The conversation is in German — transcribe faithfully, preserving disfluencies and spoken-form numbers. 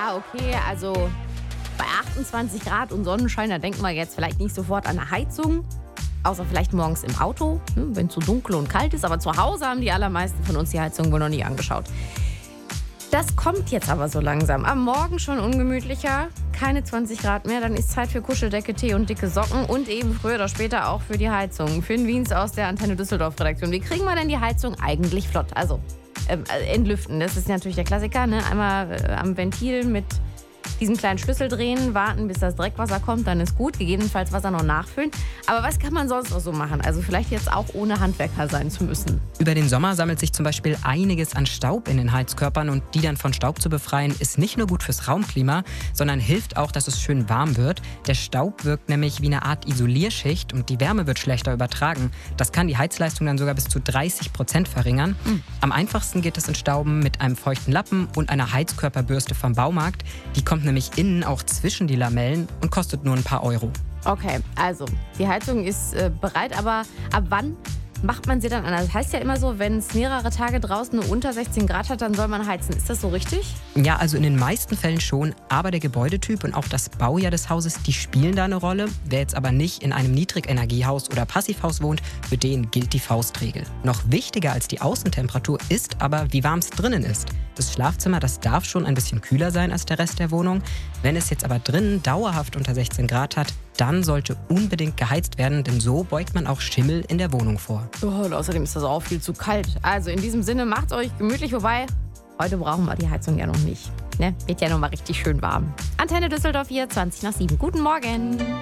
Ja, okay, also bei achtundzwanzig Grad und Sonnenschein, da denken wir jetzt vielleicht nicht sofort an eine Heizung. Außer vielleicht morgens im Auto, wenn es so dunkel und kalt ist. Aber zu Hause haben die allermeisten von uns die Heizung wohl noch nie angeschaut. Das kommt jetzt aber so langsam. Am Morgen schon ungemütlicher, keine zwanzig Grad mehr. Dann ist Zeit für Kuscheldecke, Tee und dicke Socken und eben früher oder später auch für die Heizung. Finn Wiens aus der Antenne Düsseldorf-Redaktion. Wie kriegen wir denn die Heizung eigentlich flott? Also äh, entlüften, das ist natürlich der Klassiker. Ne? Einmal äh, am Ventil mit diesen kleinen Schlüssel drehen, warten, bis das Dreckwasser kommt, dann ist gut. Gegebenenfalls Wasser noch nachfüllen. Aber was kann man sonst noch so machen? Also vielleicht jetzt auch ohne Handwerker sein zu müssen. Über den Sommer sammelt sich zum Beispiel einiges an Staub in den Heizkörpern und die dann von Staub zu befreien, ist nicht nur gut fürs Raumklima, sondern hilft auch, dass es schön warm wird. Der Staub wirkt nämlich wie eine Art Isolierschicht und die Wärme wird schlechter übertragen. Das kann die Heizleistung dann sogar bis zu dreißig Prozent verringern. Mhm. Am einfachsten geht es Entstauben mit einem feuchten Lappen und einer Heizkörperbürste vom Baumarkt. Die kommt nämlich innen auch zwischen die Lamellen und kostet nur ein paar Euro. Okay, also die Heizung ist äh, bereit, aber ab wann macht man sie dann an? Das heißt ja immer so, wenn es mehrere Tage draußen nur unter sechzehn Grad hat, dann soll man heizen. Ist das so richtig? Ja, also in den meisten Fällen schon, aber der Gebäudetyp und auch das Baujahr des Hauses, die spielen da eine Rolle. Wer jetzt aber nicht in einem Niedrigenergiehaus oder Passivhaus wohnt, für den gilt die Faustregel. Noch wichtiger als die Außentemperatur ist aber, wie warm es drinnen ist. Das Schlafzimmer, das darf schon ein bisschen kühler sein als der Rest der Wohnung. Wenn es jetzt aber drinnen dauerhaft unter sechzehn Grad hat, dann sollte unbedingt geheizt werden, denn so beugt man auch Schimmel in der Wohnung vor. Oh, und außerdem ist das auch viel zu kalt. Also in diesem Sinne, macht's euch gemütlich, wobei heute brauchen wir die Heizung ja noch nicht. Ne? Wird ja noch mal richtig schön warm. Antenne Düsseldorf hier, zwanzig nach sieben. Guten Morgen.